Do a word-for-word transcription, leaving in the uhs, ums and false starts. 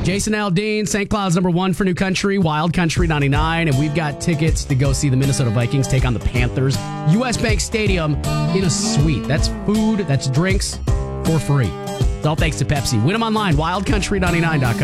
Jason Aldean, Saint Cloud's number one for New Country, Wild Country ninety-nine, and we've got tickets to go see the Minnesota Vikings take on the Panthers. U S Bank Stadium in a suite. That's food, that's drinks for free. It's all thanks to Pepsi. Win them online, wild country ninety-nine dot com.